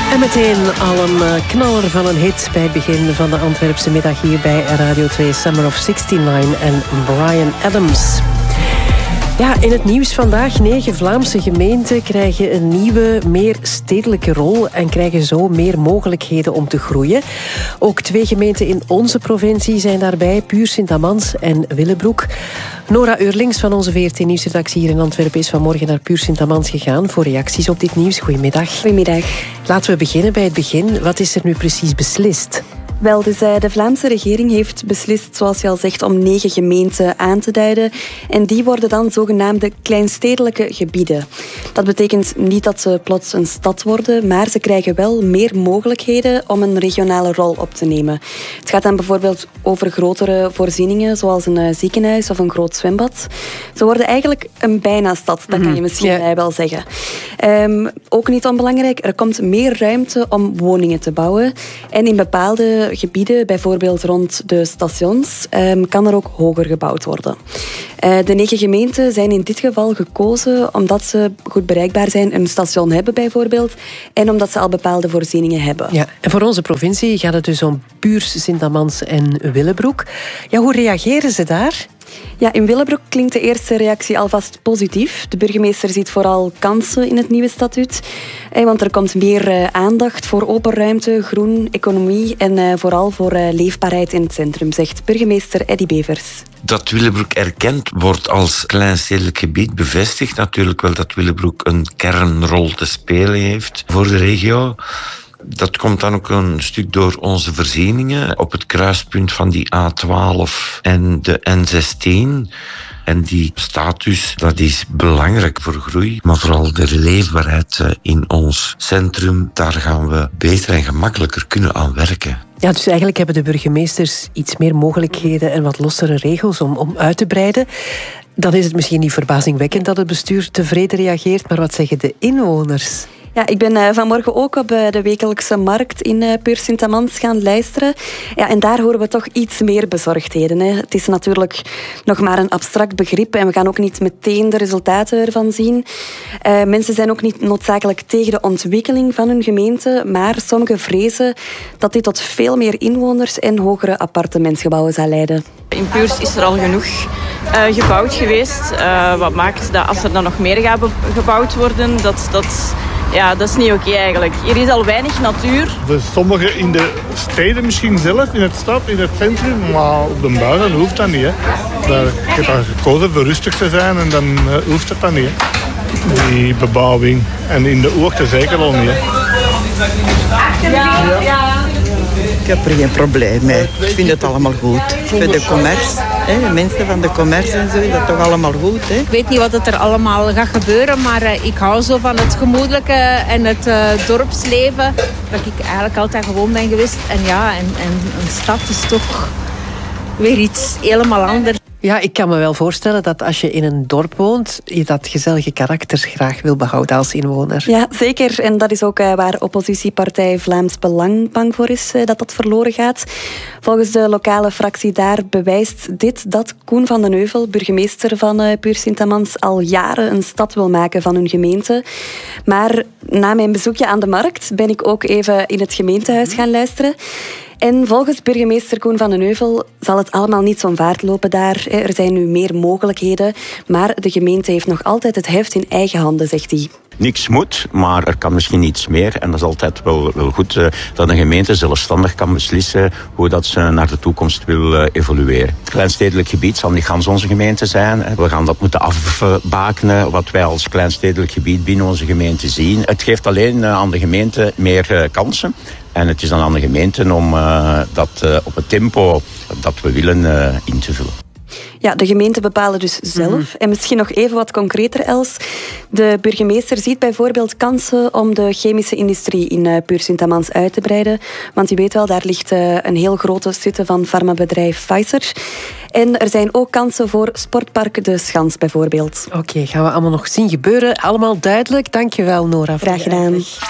En meteen al een knaller van een hit bij het begin van de Antwerpse middag hier bij Radio 2, Summer of 69 en Bryan Adams. Ja, in het nieuws vandaag, 9 Vlaamse gemeenten krijgen een nieuwe, meer stedelijke rol en krijgen zo meer mogelijkheden om te groeien. Ook 2 gemeenten in onze provincie zijn daarbij, Puur Sint-Amans en Willebroek. Nora Eurlings van onze VRT Nieuwsredactie hier in Antwerpen is vanmorgen naar Puur Sint-Amans gegaan voor reacties op dit nieuws. Goedemiddag. Goedemiddag. Laten we beginnen bij het begin. Wat is er nu precies beslist? Wel, dus de Vlaamse regering heeft beslist, zoals je al zegt, om 9 gemeenten aan te duiden. En die worden dan zogenaamde kleinstedelijke gebieden. Dat betekent niet dat ze plots een stad worden, maar ze krijgen wel meer mogelijkheden om een regionale rol op te nemen. Het gaat dan bijvoorbeeld over grotere voorzieningen, zoals een ziekenhuis of een groot zwembad. Ze worden eigenlijk een bijna stad, dat kan je misschien wel zeggen. Ook niet onbelangrijk, er komt meer ruimte om woningen te bouwen. En in bepaalde gebieden, bijvoorbeeld rond de stations, kan er ook hoger gebouwd worden. De 9 gemeenten zijn in dit geval gekozen omdat ze goed bereikbaar zijn, een station hebben bijvoorbeeld, en omdat ze al bepaalde voorzieningen hebben. Ja, en voor onze provincie gaat het dus om Puur Sint-Amans en Willebroek. Ja, hoe reageren ze daar? Ja, in Willebroek klinkt de eerste reactie alvast positief. De burgemeester ziet vooral kansen in het nieuwe statuut. Want er komt meer aandacht voor open ruimte, groen, economie en vooral voor leefbaarheid in het centrum, zegt burgemeester Eddy Bevers. Dat Willebroek erkend wordt als kleinstedelijk gebied bevestigt natuurlijk wel dat Willebroek een kernrol te spelen heeft voor de regio. Dat komt dan ook een stuk door onze voorzieningen op het kruispunt van die A12 en de N16. En die status, dat is belangrijk voor groei, maar vooral de leefbaarheid in ons centrum, daar gaan we beter en gemakkelijker kunnen aan werken. Ja, dus eigenlijk hebben de burgemeesters iets meer mogelijkheden en wat lossere regels om uit te breiden. Dan is het misschien niet verbazingwekkend dat het bestuur tevreden reageert, maar wat zeggen de inwoners? Ja, ik ben vanmorgen ook op de wekelijkse markt in Puur Sint-Amans gaan luisteren. Ja, en daar horen we toch iets meer bezorgdheden. Hè. Het is natuurlijk nog maar een abstract begrip en we gaan ook niet meteen de resultaten ervan zien. Mensen zijn ook niet noodzakelijk tegen de ontwikkeling van hun gemeente, maar sommigen vrezen dat dit tot veel meer inwoners en hogere appartementsgebouwen zal leiden. In Puurs is er al genoeg gebouwd geweest. Wat maakt dat als er dan nog meer gaat gebouwd worden, dat is niet oké eigenlijk. Hier is al weinig natuur. Voor sommigen in de steden misschien zelf, in het stad, in het centrum, maar op de buiten hoeft dat niet. Hè. Ik heb daar gekozen voor rustig te zijn en dan hoeft het dan niet. Hè. Die bebouwing. En in de oorten zeker al niet. Hè. Ja. Ik heb er geen probleem mee. Ik vind het allemaal goed. Voor de commerce, de mensen van de commerce en zo, is dat toch allemaal goed. Hè? Ik weet niet wat er allemaal gaat gebeuren, maar ik hou zo van het gemoedelijke en het dorpsleven, dat ik eigenlijk altijd gewoon ben geweest. En ja, en een stad is toch weer iets helemaal anders. Ja, ik kan me wel voorstellen dat als je in een dorp woont, je dat gezellige karakter graag wil behouden als inwoner. Ja, zeker. En dat is ook waar oppositiepartij Vlaams Belang bang voor is, dat verloren gaat. Volgens de lokale fractie daar bewijst dit dat Koen van den Heuvel, burgemeester van Puur Sint-Amans, al jaren een stad wil maken van hun gemeente. Maar na mijn bezoekje aan de markt ben ik ook even in het gemeentehuis gaan luisteren. En volgens burgemeester Koen van den Heuvel zal het allemaal niet zo'n vaart lopen daar. Er zijn nu meer mogelijkheden, maar de gemeente heeft nog altijd het heft in eigen handen, zegt hij. Niks moet, maar er kan misschien iets meer. En dat is altijd wel goed dat een gemeente zelfstandig kan beslissen hoe dat ze naar de toekomst wil evolueren. Het kleinstedelijk gebied zal niet gans onze gemeente zijn. We gaan dat moeten afbakenen wat wij als kleinstedelijk gebied binnen onze gemeente zien. Het geeft alleen aan de gemeente meer kansen. En het is dan aan de gemeente om dat op het tempo dat we willen in te vullen. Ja, de gemeenten bepalen dus zelf. En misschien nog even wat concreter, Els. De burgemeester ziet bijvoorbeeld kansen om de chemische industrie in Puur Sint-Amans uit te breiden. Want je weet wel, daar ligt een heel grote site van farmabedrijf Pfizer. En er zijn ook kansen voor Sportpark De Schans bijvoorbeeld. Oké, gaan we allemaal nog zien gebeuren. Allemaal duidelijk. Dank je wel, Nora. Graag gedaan.